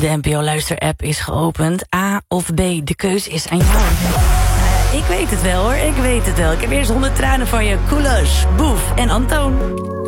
De NPO-luisterapp is geopend. A of B, de keus is aan jou. Ik weet het wel hoor, ik weet het wel. Ik heb eerst 100 tranen van je. Koelers, Boef en Antoon.